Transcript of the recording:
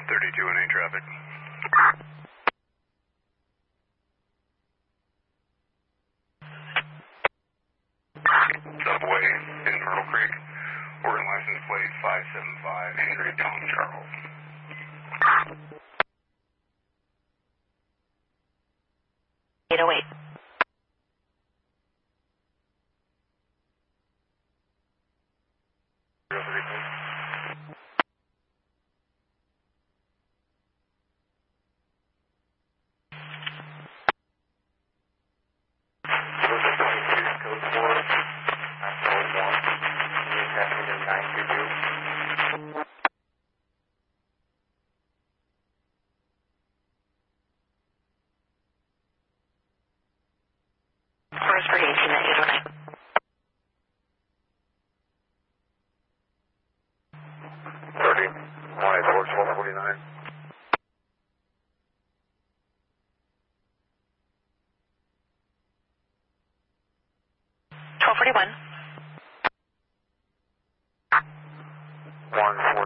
32 and 8 traffic. Subway in Myrtle Creek. Oregon license plate 575 Henry Tom Charles. 808. First for 18 at 809. 30, 184, 1249. 1241. 149.